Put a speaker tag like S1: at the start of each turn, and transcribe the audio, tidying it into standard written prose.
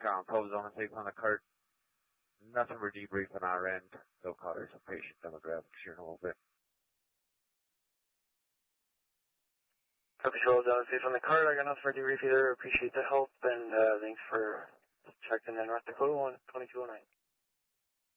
S1: Ground Pub Zone and safe on the cart. Nothing for debrief on our end. So callers are patient demographics here in a little bit.
S2: Copy, Charles, safe on the cart. I got nothing for debrief either. Appreciate the help, and thanks for checking in North Dakota 12209.